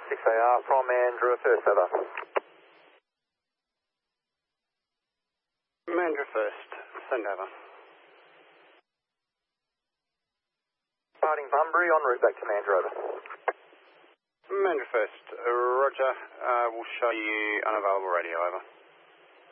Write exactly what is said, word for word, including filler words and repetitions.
six A R from Mandurah first, over. Mandurah first, send over. Departing Bunbury, en route back to Mandurah, over. Mandurah first, uh, roger, uh, we'll show you unavailable radio, over.